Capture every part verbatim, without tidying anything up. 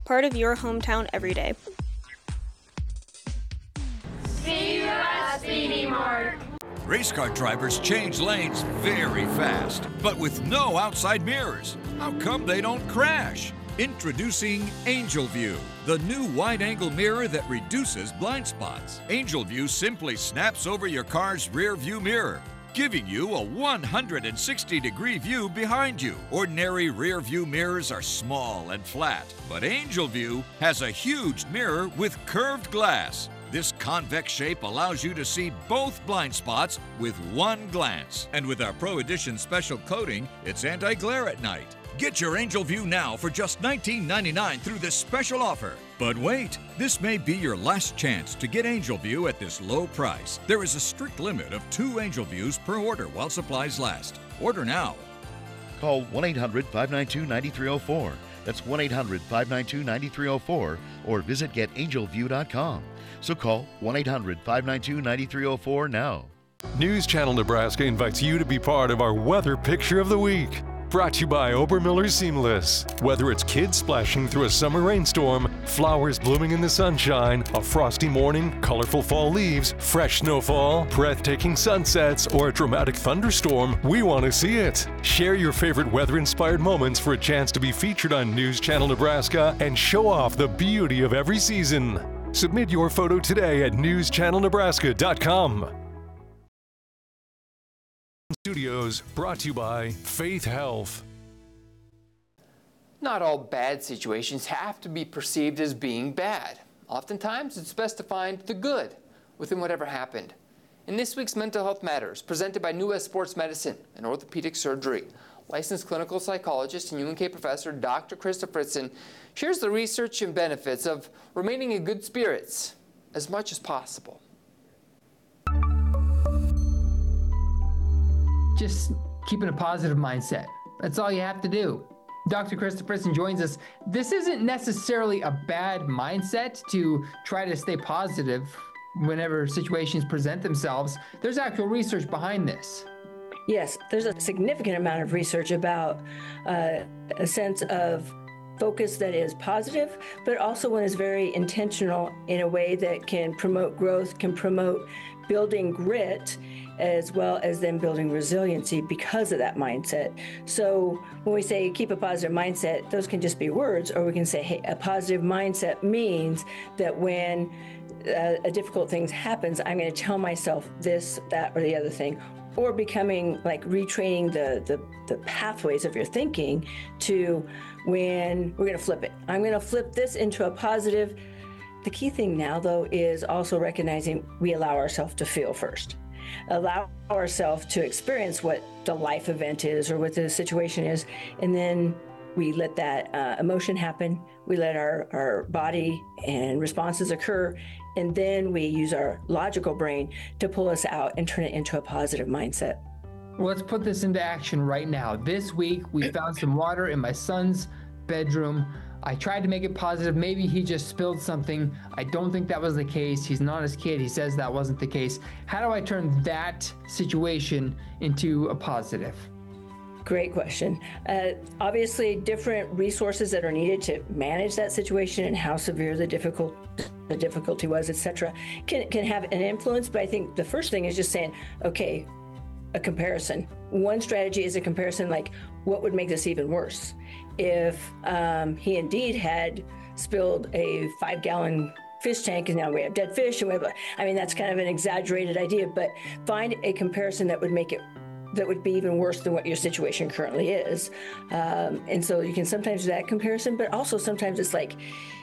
part of your hometown every day. See you at Speedy Mark. Race car drivers change lanes very fast, but with no outside mirrors. How come they don't crash? Introducing Angel View, the new wide-angle mirror that reduces blind spots. Angel View simply snaps over your car's rear view mirror, giving you a one hundred sixty degree view behind you. Ordinary rear view mirrors are small and flat, but Angel View has a huge mirror with curved glass. This convex shape allows you to see both blind spots with one glance. And with our Pro Edition special coating, it's anti-glare at night. Get your Angel View now for just nineteen ninety-nine dollars through this special offer. But wait, this may be your last chance to get Angel View at this low price. There is a strict limit of two Angel Views per order while supplies last. Order now. Call one eight hundred, five nine two, nine three zero four. That's one eight hundred, five nine two, nine three zero four or visit get angel view dot com. So call one eight hundred, five nine two, nine three zero four now. News Channel Nebraska invites you to be part of our Weather Picture of the Week. Brought to you by Obermiller Seamless. Whether it's kids splashing through a summer rainstorm, flowers blooming in the sunshine, a frosty morning, colorful fall leaves, fresh snowfall, breathtaking sunsets, or a dramatic thunderstorm, we want to see it. Share your favorite weather-inspired moments for a chance to be featured on News Channel Nebraska and show off the beauty of every season. Submit your photo today at news channel nebraska dot com. Studios brought to you by Faith Health. Not all bad situations have to be perceived as being bad. Oftentimes, it's best to find the good within whatever happened. In this week's Mental Health Matters, presented by New West Sports Medicine and Orthopedic Surgery, licensed clinical psychologist and U N K professor Doctor Krista Fritzen shares the research and benefits of remaining in good spirits as much as possible. Just keeping a positive mindset. That's all you have to do. Doctor Krista Fritzen joins us. This isn't necessarily a bad mindset to try to stay positive whenever situations present themselves. There's actual research behind this. Yes, there's a significant amount of research about uh, a sense of focus that is positive, but also one is very intentional in a way that can promote growth, can promote building grit, as well as then building resiliency because of that mindset. So when we say keep a positive mindset, those can just be words, or we can say, hey, a positive mindset means that when uh, a difficult thing happens, I'm going to tell myself this, that, or the other thing, or becoming like retraining the, the, the pathways of your thinking to when we're going to flip it. I'm going to flip this into a positive. The key thing now, though, is also recognizing we allow ourselves to feel first. Allow ourselves to experience what the life event is or what the situation is, and then we let that uh, emotion happen. We let our, our body and responses occur, and then we use our logical brain to pull us out and turn it into a positive mindset. Well, let's put this into action right now. This week, we found some water in my son's bedroom. I tried to make it positive. Maybe he just spilled something. I don't think that was the case. He's not his kid. He says that wasn't the case. How do I turn that situation into a positive? Great question. Uh, obviously, different resources that are needed to manage that situation and how severe the difficult the difficulty was, et cetera, can can have an influence. But I think the first thing is just saying, okay, a comparison. One strategy is a comparison, like what would make this even worse? If um, he indeed had spilled a five gallon fish tank and now we have dead fish, and we have, I mean, that's kind of an exaggerated idea, but find a comparison that would make it, that would be even worse than what your situation currently is. Um, and so you can sometimes do that comparison, but also sometimes it's like,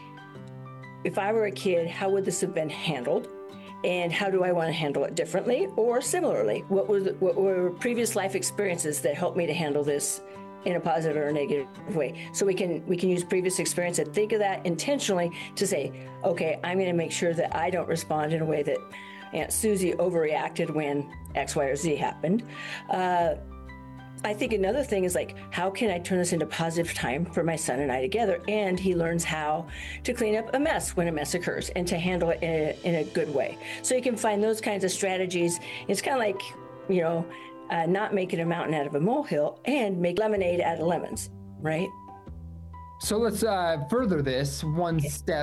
if I were a kid, how would this have been handled? And how do I want to handle it differently or similarly? What were, the, what were previous life experiences that helped me to handle this in a positive or a negative way? So we can we can use previous experience and think of that intentionally to say, okay, I'm going to make sure that I don't respond in a way that Aunt Susie overreacted when X, Y, or Z happened. Uh, I think another thing is like, how can I turn this into positive time for my son and I together? And he learns how to clean up a mess when a mess occurs and to handle it in a, in a good way. So you can find those kinds of strategies. It's kind of like, you know, uh, not making a mountain out of a molehill and make lemonade out of lemons, right? So let's uh, further this one step